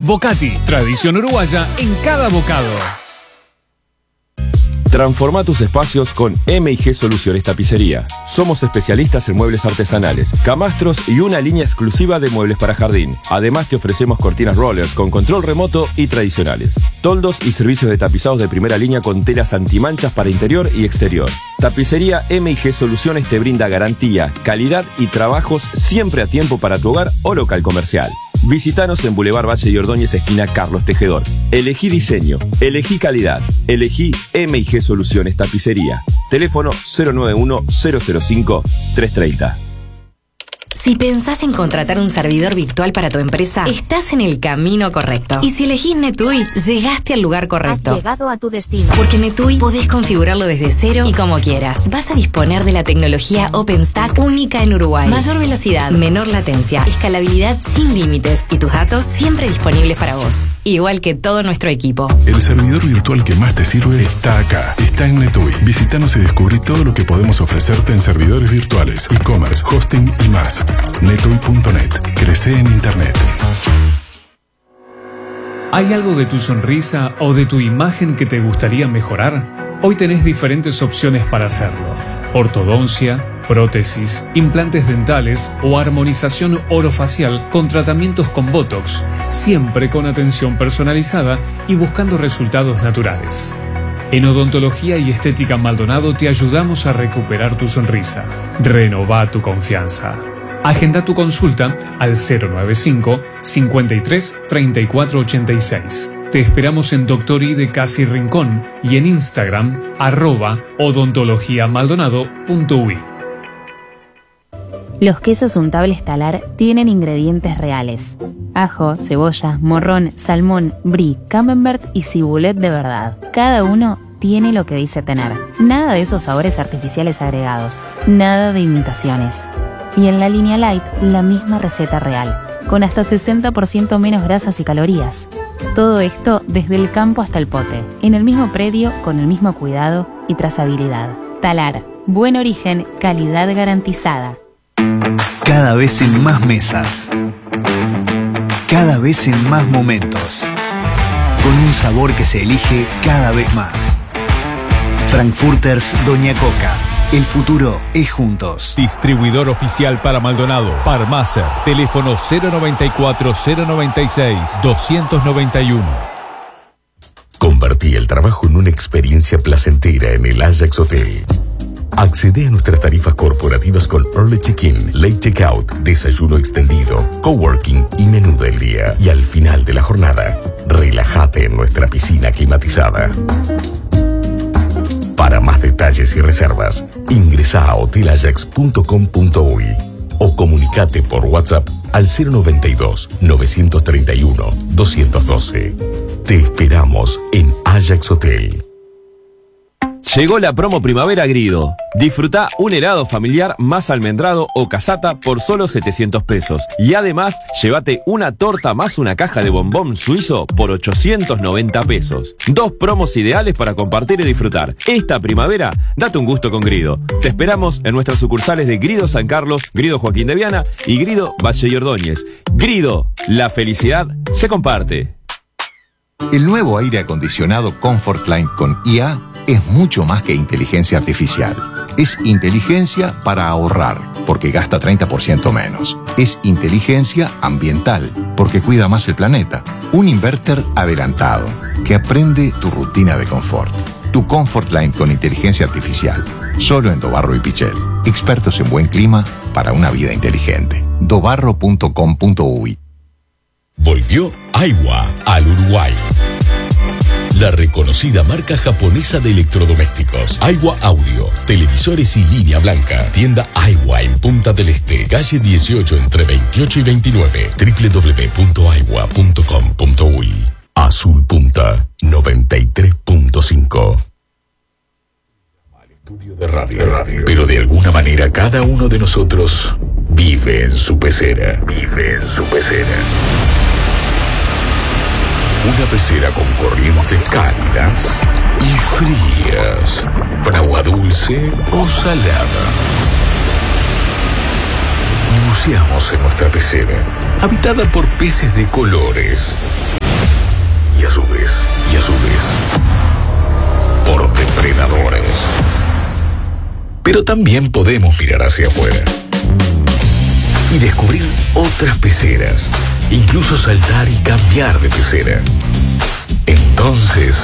Bocati, tradición uruguaya en cada bocado. Transforma tus espacios con M&G Soluciones Tapicería. Somos especialistas en muebles artesanales, camastros y una línea exclusiva de muebles para jardín. Además te ofrecemos cortinas rollers con control remoto y tradicionales. Toldos y servicios de tapizados de primera línea con telas antimanchas para interior y exterior. Tapicería M&G Soluciones te brinda garantía, calidad y trabajos siempre a tiempo para tu hogar o local comercial. Visítanos en Boulevard Valle y Ordóñez, esquina Carlos Tejedor. Elegí diseño, elegí calidad, elegí M&G Soluciones Tapicería. Teléfono 091-005-330. Si pensás en contratar un servidor virtual para tu empresa, estás en el camino correcto. Y si elegís NetUI, llegaste al lugar correcto. Has llegado a tu destino. Porque en NetUI podés configurarlo desde cero y como quieras. Vas a disponer de la tecnología OpenStack única en Uruguay. Mayor velocidad, menor latencia, escalabilidad sin límites y tus datos siempre disponibles para vos. Igual que todo nuestro equipo. El servidor virtual que más te sirve está acá. Está en NetUI. Visítanos y descubrí todo lo que podemos ofrecerte en servidores virtuales, e-commerce, hosting y más. netui.net. Crece en Internet. ¿Hay algo de tu sonrisa o de tu imagen que te gustaría mejorar? Hoy tenés diferentes opciones para hacerlo. Ortodoncia, prótesis, implantes dentales o armonización orofacial con tratamientos con Botox, siempre con atención personalizada y buscando resultados naturales. En Odontología y Estética Maldonado te ayudamos a recuperar tu sonrisa. Renová tu confianza. Agenda tu consulta al 095 53 34 86. Te esperamos en Dr. I de Casi Rincón y en Instagram @odontologiamaldonado.ui. Los quesos untables Talar tienen ingredientes reales: ajo, cebolla, morrón, salmón, brie, camembert y cibulet de verdad. Cada uno tiene lo que dice tener. Nada de esos sabores artificiales agregados. Nada de imitaciones. Y en la línea light, la misma receta real, con hasta 60% menos grasas y calorías. Todo esto desde el campo hasta el pote, en el mismo predio, con el mismo cuidado y trazabilidad. Talar, buen origen, calidad garantizada. Cada vez en más mesas. Cada vez en más momentos. Con un sabor que se elige cada vez más. Frankfurters Doña Coca. El futuro es juntos. Distribuidor oficial para Maldonado. Parmacer. Teléfono 094-096-291. Convertí el trabajo en una experiencia placentera en el Ajax Hotel. Accede a nuestras tarifas corporativas con Early Check-in, Late Checkout, desayuno extendido, coworking y menú del día. Y al final de la jornada, relájate en nuestra piscina climatizada. Para más detalles y reservas, ingresa a hotelajax.com.uy o comunicate por WhatsApp al 092-931-212. Te esperamos en Ajax Hotel. Llegó la promo Primavera Grido. Disfruta un helado familiar más almendrado o casata por solo 700 pesos. Y además, llévate una torta más una caja de bombón suizo por 890 pesos. Dos promos ideales para compartir y disfrutar. Esta primavera, date un gusto con Grido. Te esperamos en nuestras sucursales de Grido San Carlos, Grido Joaquín de Viana y Grido Valle y Ordóñez. Grido, la felicidad se comparte. El nuevo aire acondicionado Comfortline con IA es mucho más que inteligencia artificial. Es inteligencia para ahorrar, porque gasta 30% menos. Es inteligencia ambiental, porque cuida más el planeta. Un inverter adelantado, que aprende tu rutina de confort. Tu Comfortline con inteligencia artificial. Solo en Dobarro y Pichel. Expertos en buen clima para una vida inteligente. dobarro.com.uy. Volvió Aiwa al Uruguay. La reconocida marca japonesa de electrodomésticos. Aiwa Audio, televisores y línea blanca. Tienda Aiwa en Punta del Este, calle 18 entre 28 y 29. www.aiwa.com.uy. Azul Punta 93.5. Estudio de radio. Pero de alguna manera cada uno de nosotros vive en su pecera. Una pecera con corrientes cálidas y frías, con agua dulce o salada. Y buceamos en nuestra pecera, habitada por peces de colores, Pero también podemos mirar hacia afuera y descubrir otras peceras, incluso saltar y cambiar de pecera. Entonces,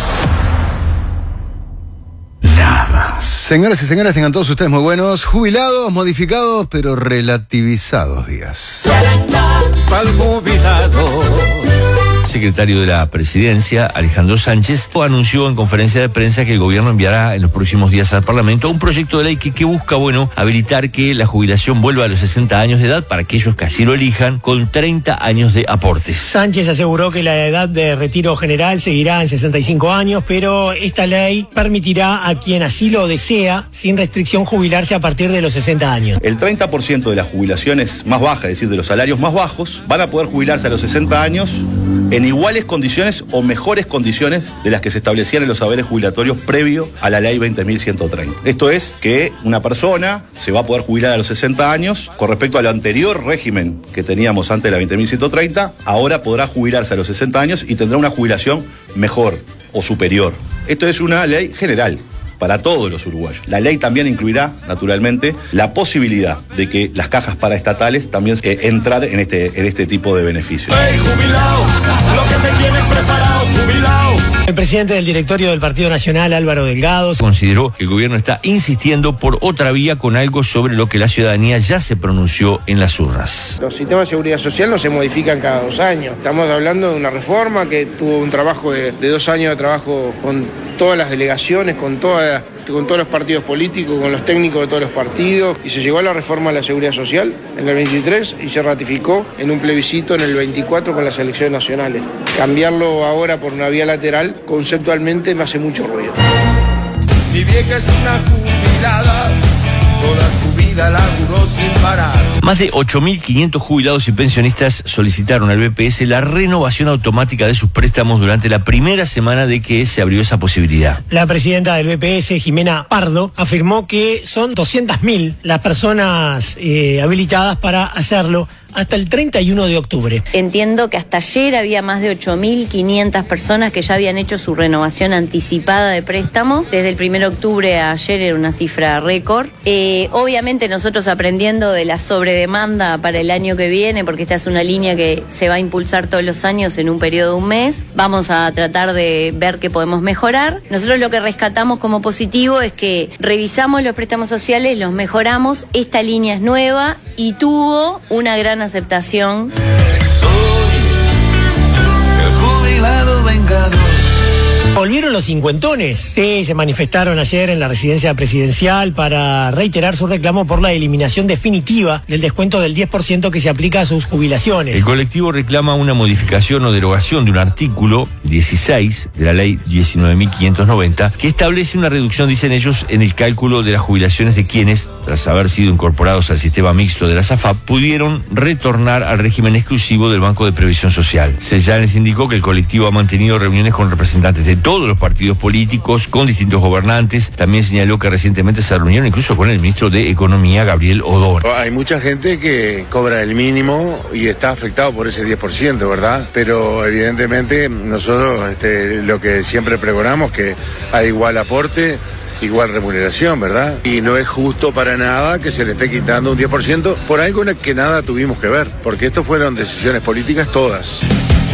nada. Señoras y señores, tengan todos ustedes muy buenos, jubilados, modificados, pero relativizados días. Pa'l jubilado. Secretario de la Presidencia, Alejandro Sánchez, anunció en conferencia de prensa que el gobierno enviará en los próximos días al Parlamento un proyecto de ley que busca, habilitar que la jubilación vuelva a los 60 años de edad para aquellos que así lo elijan, con 30 años de aportes. Sánchez aseguró que la edad de retiro general seguirá en 65 años, pero esta ley permitirá a quien así lo desea, sin restricción, jubilarse a partir de los 60 años. El 30% de las jubilaciones más bajas, es decir, de los salarios más bajos, van a poder jubilarse a los 60 años en iguales condiciones o mejores condiciones de las que se establecían en los saberes jubilatorios previo a la ley 20.130. Esto es que una persona se va a poder jubilar a los 60 años con respecto al anterior régimen que teníamos antes de la 20.130, ahora podrá jubilarse a los 60 años y tendrá una jubilación mejor o superior. Esto es una ley general para todos los uruguayos. La ley también incluirá, naturalmente, la posibilidad de que las cajas paraestatales también entrar en este tipo de beneficios. ¡Hey, jubilado! Lo que me tienes preparado, jubilado. El presidente del directorio del Partido Nacional, Álvaro Delgado, consideró que el gobierno está insistiendo por otra vía con algo sobre lo que la ciudadanía ya se pronunció en las urnas. Los sistemas de seguridad social no se modifican cada 2 años. Estamos hablando de una reforma que tuvo un trabajo de 2 años de trabajo con todas las delegaciones, con todos los partidos políticos, con los técnicos de todos los partidos, y se llegó a la reforma de la seguridad social en el 23 y se ratificó en un plebiscito en el 24 con las elecciones nacionales. Cambiarlo ahora por una vía lateral, conceptualmente me hace mucho ruido. Mi vieja es una jubilada, toda su vida laburó sin parar. Más de 8.500 jubilados y pensionistas solicitaron al BPS la renovación automática de sus préstamos durante la primera semana de que se abrió esa posibilidad. La presidenta del BPS, Jimena Pardo, afirmó que son 200.000 las personas habilitadas para hacerlo hasta el 31 de octubre. Entiendo que hasta ayer había más de 8.500 personas que ya habían hecho su renovación anticipada de préstamo. Desde el 1 de octubre a ayer era una cifra récord. Obviamente nosotros aprendiendo de la sobredemanda para el año que viene, porque esta es una línea que se va a impulsar todos los años en un periodo de un mes, vamos a tratar de ver qué podemos mejorar. Nosotros lo que rescatamos como positivo es que revisamos los préstamos sociales, los mejoramos, esta línea es nueva y tuvo una gran aceptación. Soy el jubilado vengador. Volvieron los cincuentones. Sí, se manifestaron ayer en la residencia presidencial para reiterar su reclamo por la eliminación definitiva del descuento del 10% que se aplica a sus jubilaciones. El colectivo reclama una modificación o derogación de un artículo 16 de la ley 19.590 que establece una reducción, dicen ellos, en el cálculo de las jubilaciones de quienes, tras haber sido incorporados al sistema mixto de la SAFAP, pudieron retornar al régimen exclusivo del Banco de Previsión Social. Sellanes indicó que el colectivo ha mantenido reuniones con representantes de todos los partidos políticos, con distintos gobernantes. También señaló que recientemente se reunieron incluso con el ministro de Economía, Gabriel Odón. Hay mucha gente que cobra el mínimo y está afectado por ese 10%, ¿verdad? Pero evidentemente nosotros lo que siempre pregonamos, que hay igual aporte, igual remuneración, ¿verdad? Y no es justo para nada que se le esté quitando un 10% por algo en el que nada tuvimos que ver, porque esto fueron decisiones políticas todas.